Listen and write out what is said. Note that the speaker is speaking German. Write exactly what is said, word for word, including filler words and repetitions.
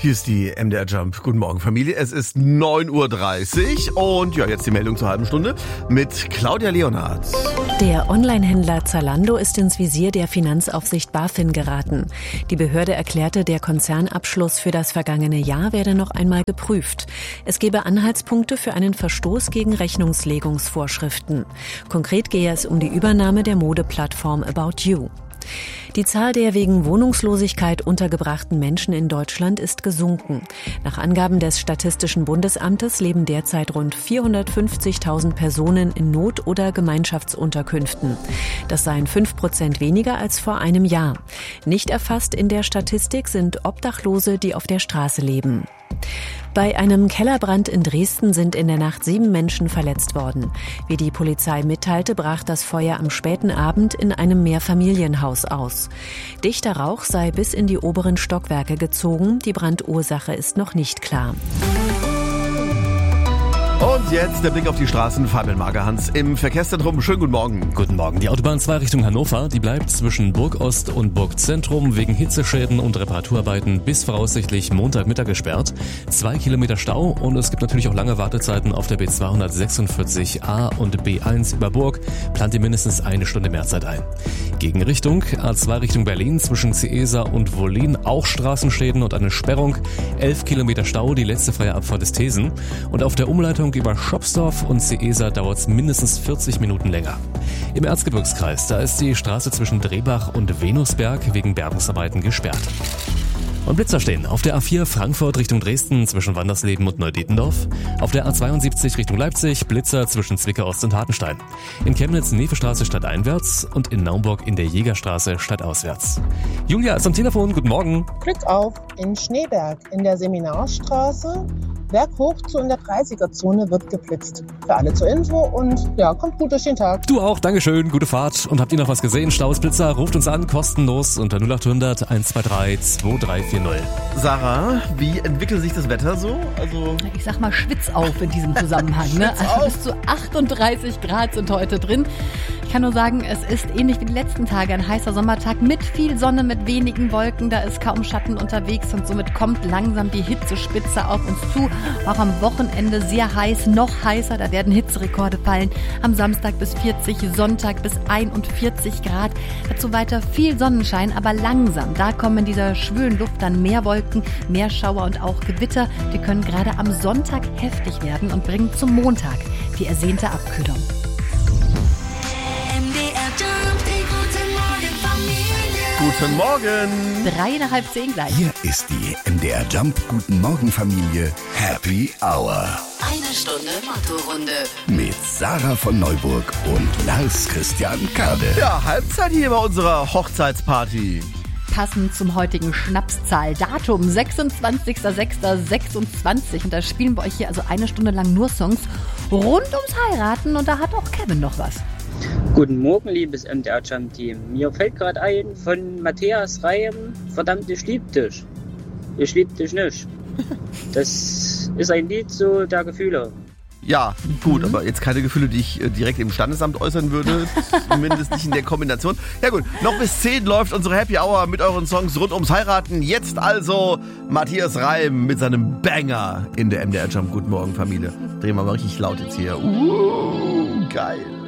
Hier ist die M D R Jump. Guten Morgen, Familie. Es ist neun Uhr dreißig und ja, jetzt die Meldung zur halben Stunde mit Claudia Leonhardt. Der Onlinehändler Zalando ist ins Visier der Finanzaufsicht BaFin geraten. Die Behörde erklärte, der Konzernabschluss für das vergangene Jahr werde noch einmal geprüft. Es gebe Anhaltspunkte für einen Verstoß gegen Rechnungslegungsvorschriften. Konkret gehe es um die Übernahme der Modeplattform About You. Die Zahl der wegen Wohnungslosigkeit untergebrachten Menschen in Deutschland ist gesunken. Nach Angaben des Statistischen Bundesamtes leben derzeit rund vierhundertfünfzigtausend Personen in Not- oder Gemeinschaftsunterkünften. Das seien fünf Prozent weniger als vor einem Jahr. Nicht erfasst in der Statistik sind Obdachlose, die auf der Straße leben. Bei einem Kellerbrand in Dresden sind in der Nacht sieben Menschen verletzt worden. Wie die Polizei mitteilte, brach das Feuer am späten Abend in einem Mehrfamilienhaus aus. Dichter Rauch sei bis in die oberen Stockwerke gezogen. Die Brandursache ist noch nicht klar. Und jetzt der Blick auf die Straßen. Fabian Magerhans im Verkehrszentrum. Schönen guten Morgen. Guten Morgen. Die Autobahn zwei Richtung Hannover, die bleibt zwischen Burgost und Burgzentrum wegen Hitzeschäden und Reparaturarbeiten bis voraussichtlich Montagmittag gesperrt. Zwei Kilometer Stau und es gibt natürlich auch lange Wartezeiten auf der B zweihundertsechsundvierzig A und B eins über Burg. Plant ihr mindestens eine Stunde Mehrzeit ein. Gegenrichtung A zwei Richtung Berlin zwischen Ciesa und Wollin auch Straßenschäden und eine Sperrung. Elf Kilometer Stau, die letzte freie Abfahrt ist Thesen. Und auf der Umleitung über Schopsdorf und Ciesa dauert es mindestens vierzig Minuten länger. Im Erzgebirgskreis, da ist die Straße zwischen Drehbach und Venusberg wegen Bergungsarbeiten gesperrt. Und Blitzer stehen auf der A vier Frankfurt Richtung Dresden zwischen Wandersleben und Neudietendorf. Auf der A zweiundsiebzig Richtung Leipzig Blitzer zwischen Zwickau Ost und Hartenstein. In Chemnitz Nevestraße stadteinwärts und in Naumburg in der Jägerstraße stadtauswärts. Julia ist am Telefon, guten Morgen. Glück auf, in Schneeberg in der Seminarstraße. Berghoch zu in der dreißiger-Zone wird geblitzt. Für alle zur Info und ja, kommt gut durch den Tag. Du auch, Dankeschön, gute Fahrt. Und habt ihr noch was gesehen? Staus Blitzer, ruft uns an, kostenlos unter null acht hundert eins zwei drei zwei drei vier null. Sarah, wie entwickelt sich das Wetter so? Also ich sag mal Schwitz auf in diesem Zusammenhang. Ne? Also bis zu achtunddreißig Grad sind heute drin. Ich kann nur sagen, es ist ähnlich wie die letzten Tage ein heißer Sommertag mit viel Sonne, mit wenigen Wolken. Da ist kaum Schatten unterwegs und somit kommt langsam die Hitzespitze auf uns zu. Auch am Wochenende sehr heiß, noch heißer, da werden Hitzerekorde fallen. Am Samstag bis vierzig, Sonntag bis einundvierzig Grad. Dazu weiter viel Sonnenschein, aber langsam. Da kommen in dieser schwülen Luft dann mehr Wolken, mehr Schauer und auch Gewitter. Die können gerade am Sonntag heftig werden und bringen zum Montag die ersehnte Abkühlung. guten Morgen. Drei nach halb zehn gleich. Hier ist die M D R Jump Guten Morgen Familie Happy Hour. Eine Stunde Motto-Runde. Mit Sarah von Neuburg und Lars Christian Kade. Ja, Halbzeit hier bei unserer Hochzeitsparty. Passend zum heutigen Schnapszahl-Datum, sechsundzwanzigster sechster sechsundzwanzig. Und da spielen wir euch hier also eine Stunde lang nur Songs rund ums Heiraten. Und da hat auch Kevin noch was. Guten Morgen, liebes M D R-Jump-Team. Mir fällt gerade ein von Matthias Reim, verdammt, ich lieb dich. Ich lieb dich nicht. Das ist ein Lied so der Gefühle. Ja, gut, Mhm. aber jetzt keine Gefühle, die ich äh, direkt im Standesamt äußern würde. Zumindest nicht in der Kombination. Ja gut, noch bis zehn läuft unsere Happy Hour mit euren Songs rund ums Heiraten. Jetzt also Matthias Reim mit seinem Banger in der M D R Jump. Guten Morgen, Familie. Drehen wir mal richtig laut jetzt hier. Uh, geil.